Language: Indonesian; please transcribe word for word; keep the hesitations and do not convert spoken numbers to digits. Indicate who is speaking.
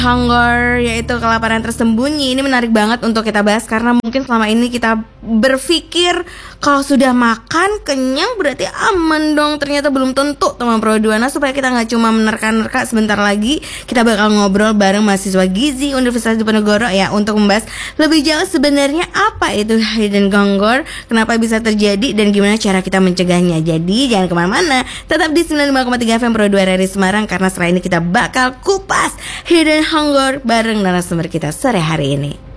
Speaker 1: Hunger, yaitu kelaparan tersembunyi. Ini menarik banget untuk kita bahas karena mungkin selama ini kita berpikir kalau sudah makan kenyang berarti aman dong. Ternyata belum tentu, teman Produana. Supaya kita nggak cuma menerka-nerka, sebentar lagi kita bakal ngobrol bareng mahasiswa gizi Universitas Diponegoro ya, untuk membahas lebih jauh sebenarnya apa itu hidden hunger, kenapa bisa terjadi, dan gimana cara kita mencegahnya. Jadi jangan kemana-mana, tetap di sembilan puluh lima koma tiga F M Pro dua R R I Semarang, karena setelah ini kita bakal kupas hidden hunger bareng narasumber kita sore hari ini.